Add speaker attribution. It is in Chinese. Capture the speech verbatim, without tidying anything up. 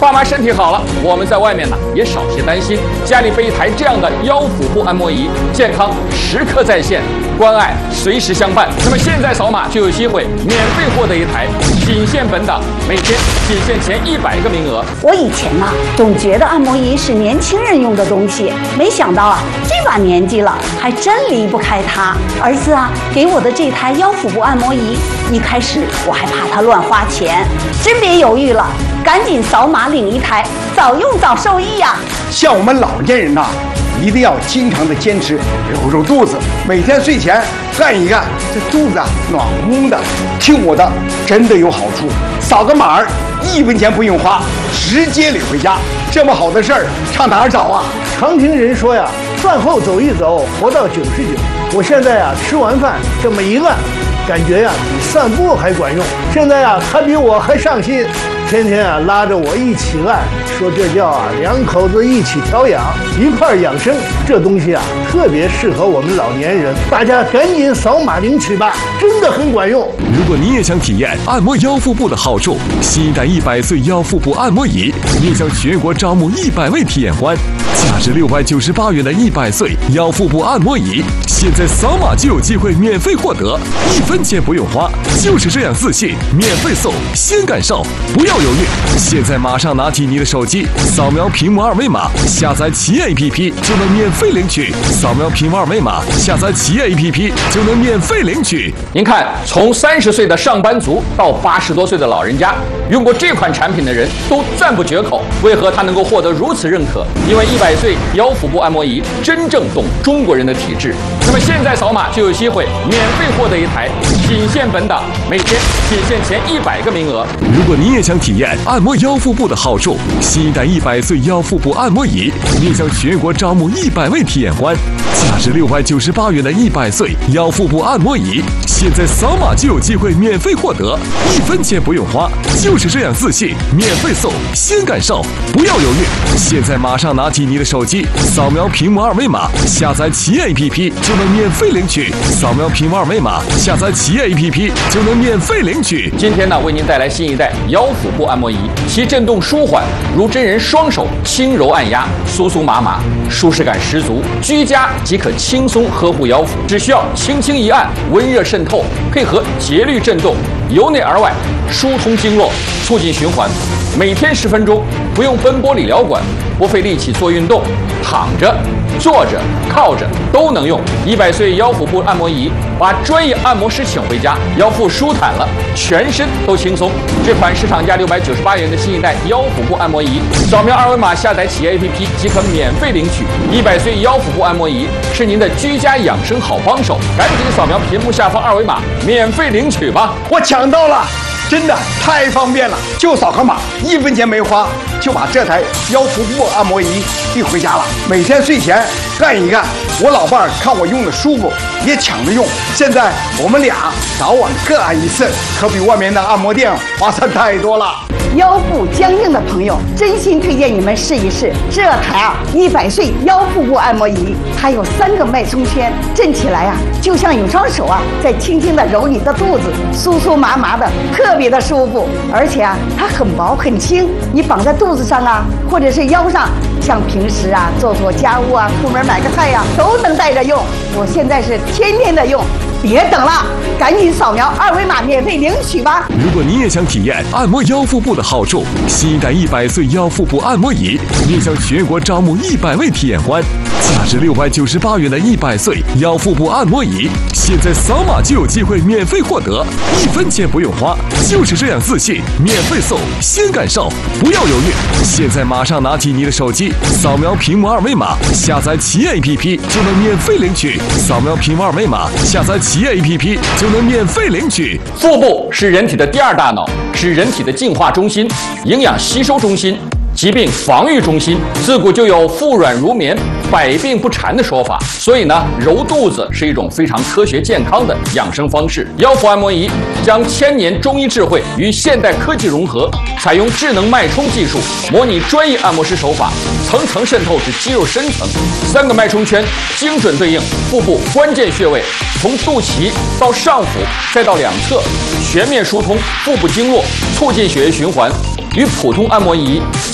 Speaker 1: 爸妈身体好了，我们在外面呢也少些担心，家里备一台这样的腰腹部按摩仪，健康时刻在线，关爱随时相伴。那么现在扫码就有机会免费获得一台，仅限本档，每天仅限前一百个名额。
Speaker 2: 我以前啊总觉得按摩仪是年轻人用的东西，没想到啊这把年纪了还真离不开它。儿子啊给我的这台腰腹部按摩仪，一开始我还怕它乱花钱，真别犹豫了，赶紧扫码领一台，早用早受益呀、啊！
Speaker 3: 像我们老年人呐、啊，一定要经常的坚持揉揉肚子，每天睡前干一干，这肚子啊暖乎乎的。听我的，真的有好处。扫个码儿，一分钱不用花，直接领回家。这么好的事儿，上哪儿找啊？
Speaker 4: 常听人说呀，饭后走一走，活到九十九。我现在呀，吃完饭这么一按，感觉呀比散步还管用。现在呀，他比我还上心。天天啊拉着我一起按，说这叫啊两口子一起调养，一块养生。这东西啊特别适合我们老年人，大家赶紧扫码领取吧，真的很管用。
Speaker 5: 如果你也想体验按摩腰腹部的好处，新一代一百岁腰腹部按摩仪面向全国招募一百位体验官，价值六百九十八元的一百岁腰腹部按摩仪，现在扫码就有机会免费获得，一分钱不用花，就是这样自信，免费送，先感受，不要犹豫，现在马上拿起你的手机，扫描屏幕二维码，下载企业 A P P 就能免费领取。扫描屏幕二维码，下载企业 A P P 就能免费领取。
Speaker 1: 您看，从三十岁的上班族到八十多岁的老人家，用过这款产品的人都赞不绝口。为何它能够获得如此认可？因为一百岁腰腹部按摩仪真正懂中国人的体质。那么现在扫码就有机会免费获得一台，仅限本档，每天仅限前一百个名额。
Speaker 5: 如果你也想体验按摩腰腹部的好处，新一代一百岁腰腹部按摩仪面向全国招募一百位体验官，价值六百九十八元的一百岁腰腹部按摩仪，现在扫码就有机会免费获得，一分钱不用花，就是这样自信，免费送，先感受，不要犹豫，现在马上拿起你的手机，扫描屏幕二维码，下载企业 A P P 就能免费领取。扫描屏幕二维码，下载企业 A P P 就能免费领取。
Speaker 1: 今天呢，为您带来新一代腰腹部按摩仪，其震动舒缓，如真人双手轻柔按压，酥酥麻麻，舒适感十足。居家即可轻松呵护腰腹，只需要轻轻一按，温热渗透，配合节律震动，由内而外疏通经络，促进循环。每天十分钟，不用奔波理疗馆，不费力气做运动，躺着、坐着、靠着都能用。一百岁腰腹部按摩仪，把专业按摩师请回家，腰腹舒坦了，全身都轻松。这款市场价六百九十八元的新一代腰腹部按摩仪，扫描二维码下载企业 A P P 即可免费领取。一百岁腰腹部按摩仪是您的居家养生好帮手，赶紧扫描屏幕下方二维码，免费领取吧！
Speaker 3: 我抢到了！真的太方便了，就扫个码，一分钱没花，就把这台腰腹部按摩仪递回家了。每天睡前干一干，我老伴儿看我用的舒服，也抢着用。现在我们俩早晚各按一次，可比外面的按摩店划算太多了。
Speaker 2: 腰部僵硬的朋友，真心推荐你们试一试这台啊一百岁腰腹部按摩仪。它有三个脉冲圈，震起来啊，就像有双手啊在轻轻的揉你的肚子，酥酥麻麻的，特别的舒服。而且啊，它很薄很轻，你绑在肚子上啊，或者是腰上，像平时啊做做家务啊，出门买个菜呀、啊，都能带着用。我现在是天天的用。别等了，赶紧扫描二维码免费领取吧！
Speaker 5: 如果你也想体验按摩腰腹部的好处，新一代一百岁腰腹部按摩仪面向全国招募一百位体验官，价值六百九十八元的一百岁腰腹部按摩仪，现在扫码就有机会免费获得，一分钱不用花，就是这样自信，免费送，先感受，不要犹豫，现在马上拿起你的手机，扫描屏幕二维码，下载企业 A P P 就能免费领取。扫描屏幕二维码，下载企业 A P P 就能免费领取。
Speaker 1: 腹部是人体的第二大脑，是人体的净化中心、营养吸收中心、疾病防御中心。自古就有腹软如绵，百病不缠的说法，所以呢，揉肚子是一种非常科学健康的养生方式。腰腹按摩仪将千年中医智慧与现代科技融合，采用智能脉冲技术，模拟专业按摩师手法，层层渗透至肌肉深层。三个脉冲圈精准对应腹部关键穴位，从肚脐到上腹，再到两侧，全面疏通腹部经络，促进血液循环。与普通按摩仪